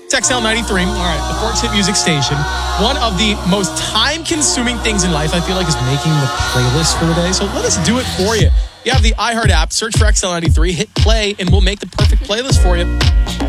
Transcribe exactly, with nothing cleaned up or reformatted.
It's X L ninety-three, all right, the Forks Hit Music Station. One of the most time-consuming things in life, I feel like, is making the playlist for the day. So let us do it for you. You have the iHeart app. Search for X L ninety-three, hit play, and we'll make the perfect playlist for you.